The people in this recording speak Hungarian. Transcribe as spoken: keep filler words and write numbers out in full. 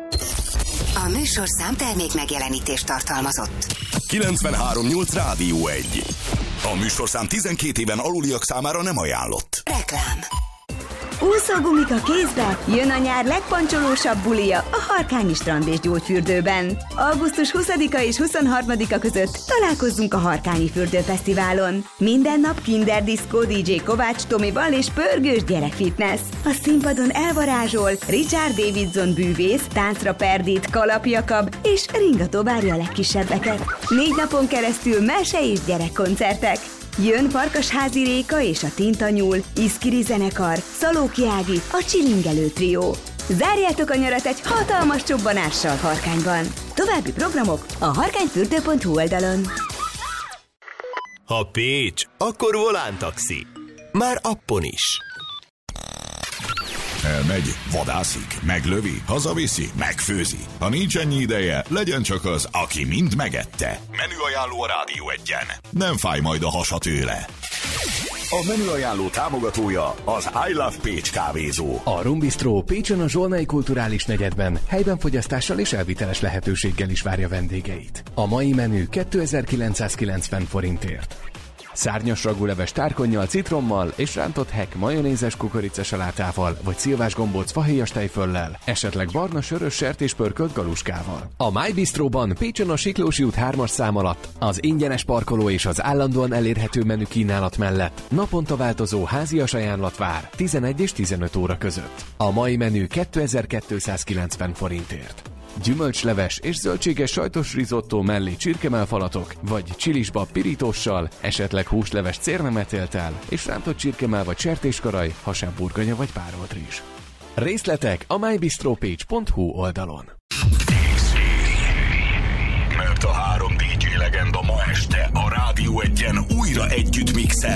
A műsorszám termék megjelenítést tartalmazott. kilencvenhárom nyolc Rádió egy. A műsorszám tizenkét éven aluliak számára nem ajánlott. Reklám. Úszógumik a kézbe, jön a nyár legpancsolósabb bulia a Harkányi Strand és Gyógyfürdőben. augusztus huszadika és huszonharmadika között találkozzunk a Harkányi Fürdőfesztiválon. Minden nap Kinder Disco dé dzsé Kovács Tomival és pörgős gyerekfitness. A színpadon elvarázsol Richard Davidson bűvész, táncra perdít Kalap Jakab és ringató várja a legkisebbeket. Négy napon keresztül mese és gyerekkoncertek. Jön Farkasházi Réka és a Tintanyúl, Iszkiri zenekar, Szalóki Ági, a Csilingelő trió. Zárjátok a nyarat egy hatalmas csobbanással Harkányban. További programok a harkányfürdő pont hu oldalon. Ha Pécs, akkor Volán taxi. Már appon is. Elmegy, vadászik, meglövi, hazaviszi, megfőzi. Ha nincs ennyi ideje, legyen csak az, aki mind megette. Menüajánló a Rádió egyen. Nem fáj majd a hasa tőle. A menüajánló támogatója az I Love Pécs kávézó. A Rum Bistro Pécsen a Zsolnai Kulturális Negyedben helyben fogyasztással és elviteles lehetőséggel is várja vendégeit. A mai menü kétezer-kilencszázkilencven forintért. Szárnyas ragúleves tárkonnyal, citrommal és rántott hek majonézes kukoricasalátával vagy szilvás gombóc fahéjas tejföllel, esetleg barna sörös sertéspörkölt galuskával. A My Bistroban Pécsen a Siklósi út hármas szám alatt az ingyenes parkoló és az állandóan elérhető menü kínálat mellett naponta változó házias ajánlat vár tizenegy és tizenöt óra között. A mai menü kétezer-kétszázkilencven forintért. Gyümölcsleves és zöldséges sajtos risotto mellé csirkemelfalatok, vagy csilisbab pirítóssal, esetleg húsleves cérnemetéltel, és rántott csirkemell vagy sertéskaraj, hasábburgonya vagy párolt rizs. Részletek a my bistro page pont hu oldalon. Mert a három dé dzsé legenda ma este a Rádió egyen újra együtt mixel.